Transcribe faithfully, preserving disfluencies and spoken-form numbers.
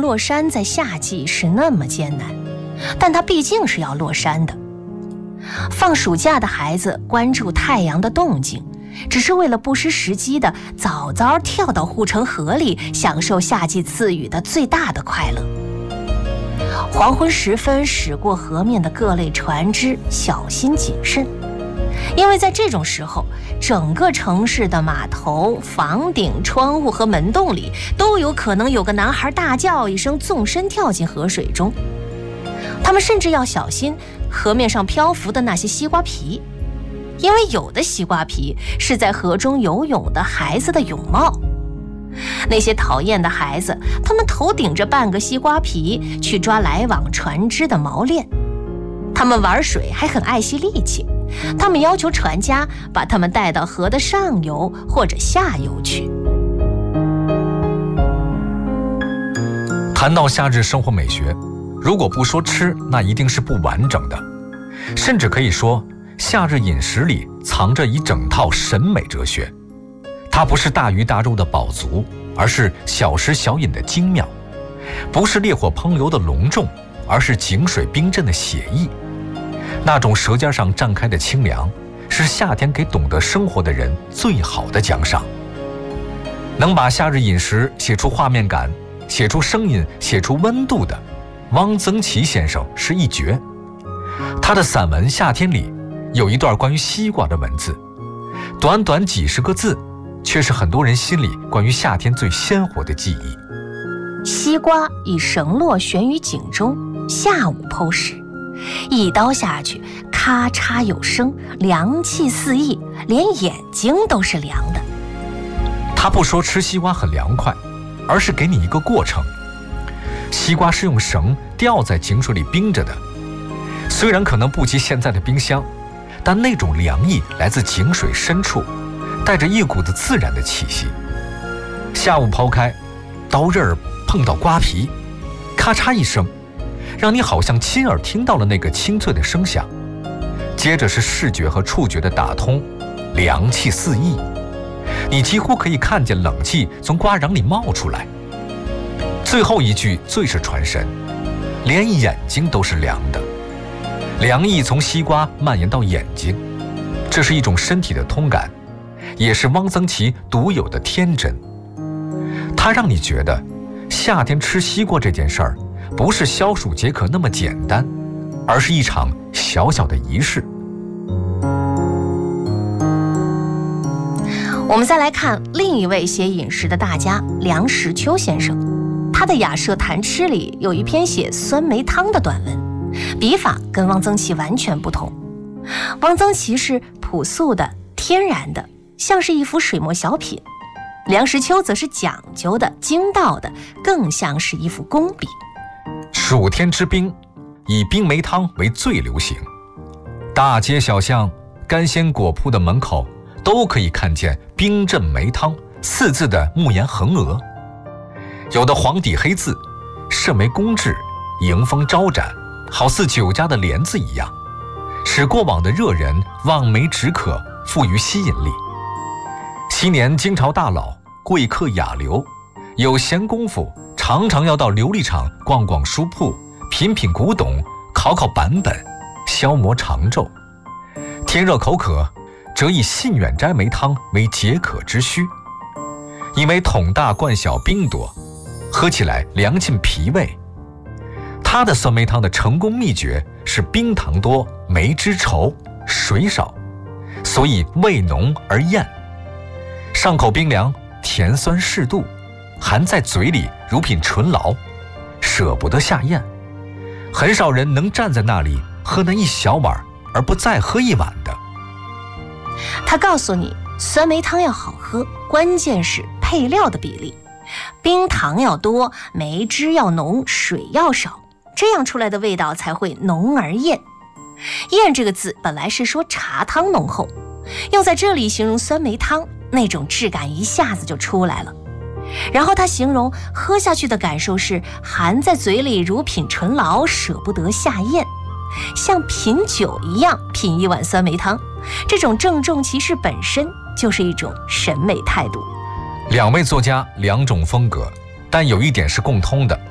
落山在夏季是那么艰难，但它毕竟是要落山的。放暑假的孩子关注太阳的动静，只是为了不失时机的早早跳到护城河里，享受夏季赐予的最大的快乐。黄昏时分驶过河面的各类船只小心谨慎，因为在这种时候，整个城市的码头、房顶、窗户和门洞里都有可能有个男孩大叫一声，纵身跳进河水中。他们甚至要小心河面上漂浮的那些西瓜皮，因为有的西瓜皮是在河中游泳的孩子的泳帽。那些讨厌的孩子，他们头顶着半个西瓜皮去抓来往船只的锚链。他们玩水还很爱惜力气，他们要求船家把他们带到河的上游或者下游去。 谈到夏日生活美学，如果不说吃，那一定是不完整的，甚至可以说夏日饮食里藏着一整套审美哲学。它不是大鱼大肉的饱足，而是小食小饮的精妙；不是烈火烹油的隆重，而是井水冰镇的写意。那种舌尖上绽开的清凉，是夏天给懂得生活的人最好的奖赏。能把夏日饮食写出画面感，写出声音，写出温度的汪曾祺先生是一绝。他的散文《夏天》里有一段关于西瓜的文字，短短几十个字，却是很多人心里关于夏天最鲜活的记忆。 西瓜以绳络悬于井中，下午剖食，一刀下去，咔嚓有声，凉气四溢，连眼睛都是凉的。 他不说吃西瓜很凉快，而是给你一个过程。西瓜是用绳吊在井水里冰着的，虽然可能不及现在的冰箱，但那种凉意来自井水深处，带着一股子自然的气息。下午剖开，刀刃碰到瓜皮，咔嚓一声，让你好像亲耳听到了那个清脆的声响。接着是视觉和触觉的打通，凉气四溢，你几乎可以看见冷气从瓜瓤里冒出来。最后一句最是传神，连眼睛都是凉的，凉意从西瓜蔓延到眼睛，这是一种身体的通感，也是汪曾祺独有的天真。它让你觉得夏天吃西瓜这件事儿不是消暑解渴那么简单，而是一场小小的仪式。 我们再来看另一位写饮食的大家梁实秋先生，他的《雅舍谈吃》里有一篇写酸梅汤的短文，笔法跟汪曾祺完全不同。汪曾祺是朴素的、天然的，像是一幅水墨小品；梁实秋则是讲究的、精到的，更像是一幅工笔。 暑天之冰，以冰梅汤为最流行，大街小巷、干鲜果铺的门口都可以看见冰镇梅汤四字的木檐横额，有的黄底黑字，设梅公制，迎风招展，好似酒家的帘子一样，使过往的热人望梅止渴，富于吸引力。昔年京朝大佬、贵客雅流，有闲工夫常常要到琉璃厂逛逛书铺，品品古董，考考版本，消磨长昼。天热口渴，则以信远斋梅汤为解渴之需，因为桶大罐小冰多，喝起来凉沁脾胃。他的酸梅汤的成功秘诀是冰糖多，梅汁稠，水少，所以味浓而艳，上口冰凉，甜酸适度，含在嘴里如品醇醪，舍不得下咽。很少人能站在那里喝那一小碗而不再喝一碗的。 他告诉你，酸梅汤要好喝，关键是配料的比例，冰糖要多，梅汁要浓，水要少，这样出来的味道才会浓而艳。艳这个字本来是说茶汤浓厚，用在这里形容酸梅汤，那种质感一下子就出来了。然后他形容喝下去的感受是含在嘴里如品醇醪，舍不得下咽，像品酒一样品一碗酸梅汤。这种郑重其事本身就是一种审美态度。 两位作家两种风格，但有一点是共通的，